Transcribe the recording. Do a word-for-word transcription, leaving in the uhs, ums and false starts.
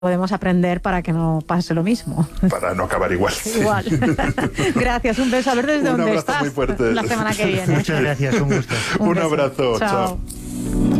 podemos aprender para que no pase lo mismo. Para no acabar igual. Igual. Gracias, un beso. A ver desde un dónde abrazo estás muy fuerte. la semana que viene. Muchas gracias, un gusto. Un, un abrazo, chao. chao.